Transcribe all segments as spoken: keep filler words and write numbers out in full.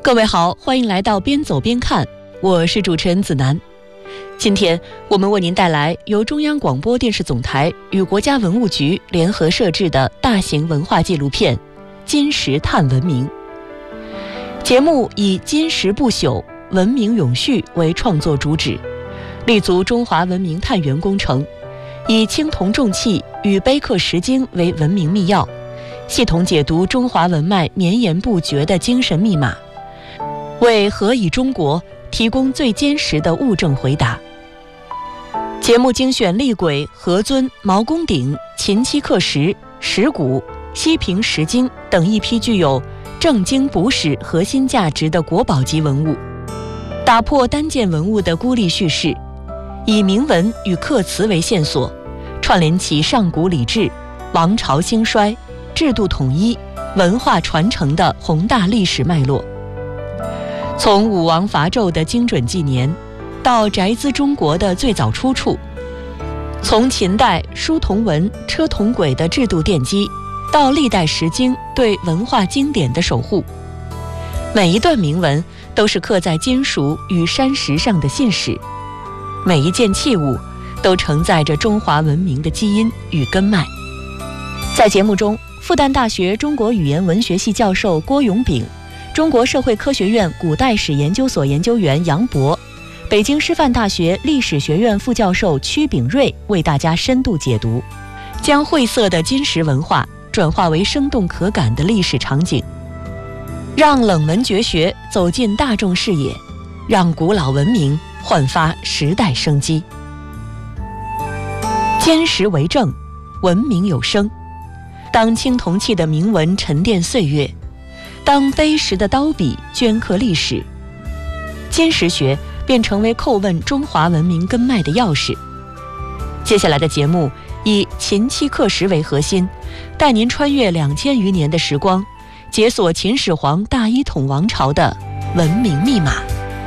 各位好，欢迎来到边走边看，我是主持人子楠。今天我们为您带来由中央广播电视总台与国家文物局联合摄制的大型文化纪录片《金石探文明》。节目以金石不朽、文明永续为创作主旨，立足中华文明探源工程，以青铜重器与碑刻石经为文明密钥，系统解读中华文脉绵延不绝的精神密码，为何以中国提供最坚实的物证回答。节目精选厉鬼、何尊、毛公鼎、秦漆刻石、石鼓、西平石经等一批具有正经补史核心价值的国宝级文物，打破单件文物的孤立叙事，以铭文与刻词为线索，串联起上古礼制、王朝兴衰、制度统一、文化传承的宏大历史脉络。从武王伐纣的精准纪年，到宅兹中国的最早出处，从秦代书同文、车同轨的制度奠基，到历代石经对文化经典的守护，每一段铭文都是刻在金属与山石上的信使，每一件器物都承载着中华文明的基因与根脉。在节目中，复旦大学中国语言文学系教授郭永炳，中国社会科学院古代史研究所研究员杨博，北京师范大学历史学院副教授屈炳瑞为大家深度解读，将晦涩的金石文化转化为生动可感的历史场景，让冷门绝学走进大众视野，让古老文明焕发时代生机。金石为证，文明有声。当青铜器的铭文沉淀岁月，当碑石的刀笔镌刻历史，金石学便成为叩问中华文明根脉的钥匙。接下来的节目以秦漆刻石为核心，带您穿越两千余年的时光，解锁秦始皇大一统王朝的文明密码。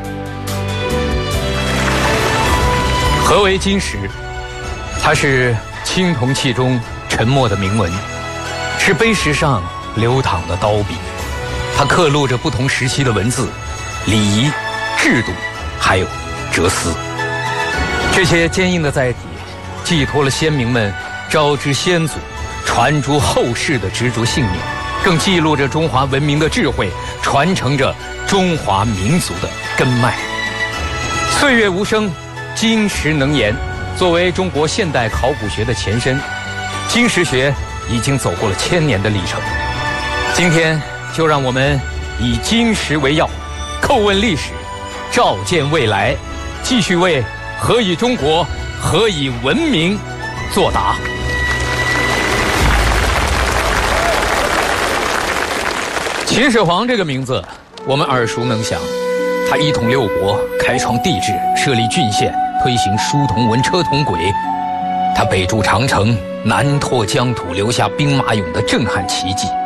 何为金石？它是青铜器中沉默的铭文，是碑石上流淌的刀笔，它刻录着不同时期的文字、礼仪、制度，还有哲思。这些坚硬的载体寄托了先民们招之先祖、传诸后世的执着信念，更记录着中华文明的智慧，传承着中华民族的根脉。岁月无声，金石能言。作为中国现代考古学的前身，金石学已经走过了千年的历程。今天就让我们以金石为钥，叩问历史，照见未来，继续为何以中国、何以文明作答。秦始皇这个名字我们耳熟能详，他一统六国，开创帝制，设立郡县，推行书同文、车同轨。他北筑长城，南拓疆土，留下兵马俑的震撼奇迹。